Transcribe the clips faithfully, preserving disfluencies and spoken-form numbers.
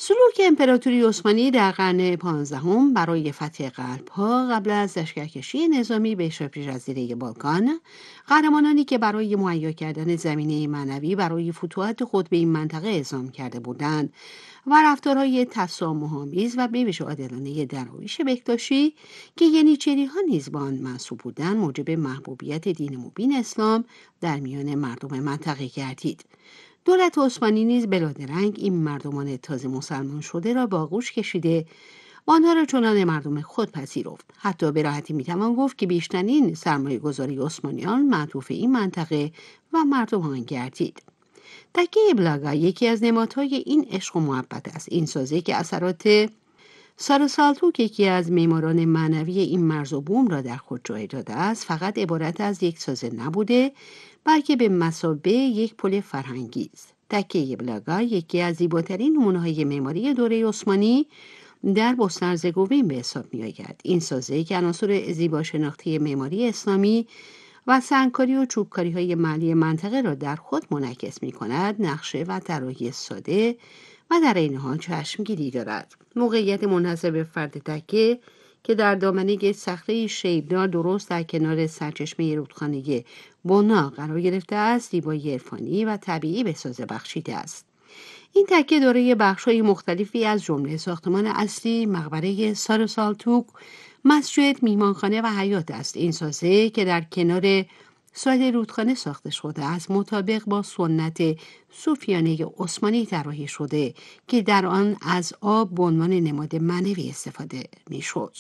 سلوک امپراتوری عثمانی در قرن پانزدهم برای فتح قلب‌ها قبل از لشکرکشی نظامی به شبه جزیره بالکان، قهرمانانی که برای مهیا کردن زمینه معنوی برای فتوحات خود به این منطقه اعزام کرده بودند و رفتارهای تسامح‌آمیز و به‌ویژه عادلانه درویش بکتاشی که ینیچری‌ها نیز به آن منسوب بودند، موجب محبوبیت دین مبین اسلام در میان مردم منطقه گردید. دولت عثمانی نیز بلادرنگ این مردمان تازه مسلمان شده را با آغوش کشیده و آنها را چنان مردم خود پذیرفت. حتی به راحتی میتوان گفت که بیشترین سرمایه گذاری عثمانیان معطوف این منطقه و مردم آن گردید. تکه بلاگا یکی از نمادهای این عشق و محبت است. این سازه که اثرات سار سالتوک، یکی از معماران معنوی این مرز و بوم، را در خود جای داده است، فقط عبارت از یک سازه نبوده، بلکه به مثابه یک پل فرهنگی است. تکه بلاگا یکی از زیباترین نمونه‌های معماری دوره عثمانی در بوسنه هرزگوین به حساب می‌آید. این سازه که عناصر زیبا شناختی معماری اسلامی و سنگکاری و چوبکاری‌های محلی منطقه را در خود منعکس می‌کند، نقشه و طراحی ساده و در این حال چشمگیری دارد. موقعیت منحصر به فرد تکه که در دامنه صخره شیبدار درست در کنار سرچشمه رودخانه بونا قرار گرفته است، زیبایی عرفانی و طبیعی به سازه بخشیده است. این تکه دارای بخش‌های مختلفی از جمله ساختمان اصلی، مقبره سار سالتوک، مسجد، میهمانخانه و حیاط است. این سازه که در کنار ساحل رودخانه ساخته شده است، مطابق با سنت صوفیانه عثمانی طراحی شده که در آن از آب به عنوان نماد معنوی استفاده می‌شد.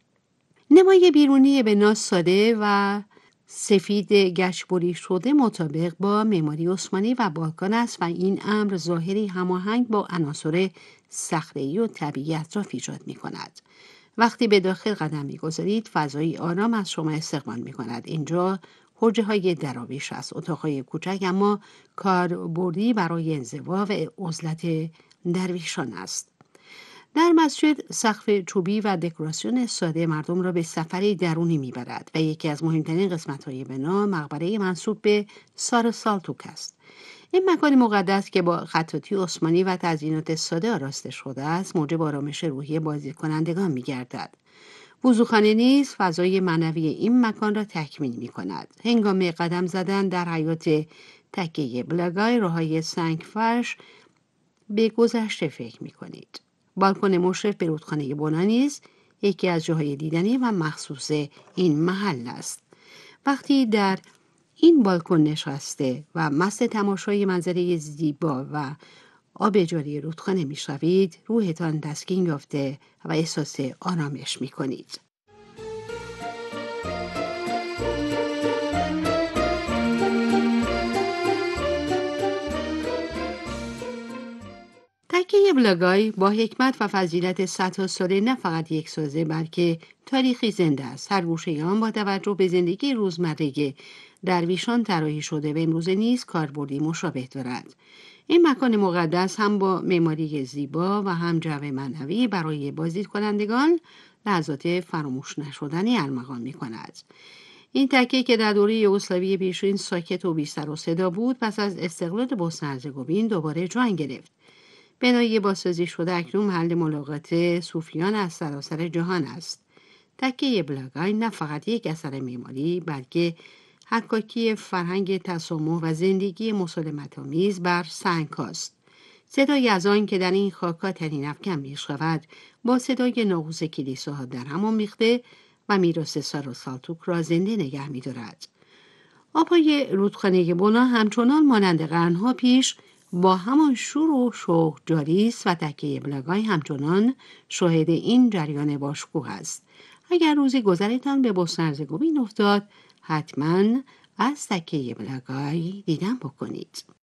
نمای بیرونی بنا ساده و سفید گچ‌بری شده مطابق با معماری عثمانی و بالکان است و این امر ظاهری هماهنگ با عناصر صخره‌ای و طبیعی اطراف ایجاد می‌کند. وقتی به داخل قدم می‌گذارید، فضایی آرام از شما استقبال می‌کند. اینجا حجره های دراویش است، اتاق‌های کوچک اما کاربردی برای انزوا و عزلت درویشان است. در مسجد سقف چوبی و دکوراسیون ساده مردم را به سفری درونی میبرد و یکی از مهمترین قسمت‌های بنا مقبره منسوب به سار سالتوک است. این مکان مقدس که با خطاطی عثمانی و تزیینات ساده آراسته شده است، موجب آرامش روحی بازدید کنندگان میگردد. وضوخانه نیز فضای معنوی این مکان را تکمیل می کند. هنگام قدم زدن در حیاط تکه بلاگای راههای سنگ فرش به گذشته فکر می کنید. بالکن مشرف به رودخانه بونا نیز یکی از جاهای دیدنی و مخصوص این محل است. وقتی در این بالکن نشسته و مست تماشای منظره زیبا و آب جاری رودخانه می شوید، روحتان تسکین یافته و احساس آرامش می کنید. تکه بلاگای با حکمت و فضیلت صدها ساله نه فقط یک سازه بلکه تاریخی زنده است. هر گوشه آن با توجه به زندگی روزمره درویشان طراحی شده و امروز نیز کاربردی مشابه دارد. این مکان مقدس هم با معماری زیبا و هم جو معنوی برای بازدید کنندگان لحظات فراموش نشدنی ارمغان می کند. این تکه که در دوره یوگسلاوی پیشین ساکت و بی سر و صدا بود، پس از استقلال بوسنه هرزگوین دوباره جان گرفت. بنای بازسازی شده اکنون محل ملاقات صوفیان از سراسر جهان است. تکه بلاگای نه فقط یک اثر معماری بلکه حکاکی فرهنگ تسامح و زندگی مسالمت‌آمیز بر سنگ است. صدای از آن که در این خاک‌ها تنین افکن می‌شود با صدای ناقوس کلیساها در هم آمیخته و میراث سار سالتوک را زنده نگه می‌دارد. آب‌های رودخانه بونا همچنان مانند قرن‌ها پیش با همان شور و شوق جاری است و تکه بلاگای همچنان شاهد این جریان باشکوه است. اگر روزی گذرتان به بوسنه هرزگوین افتاد، حتما از تکه بلاگای دیدن بکنید.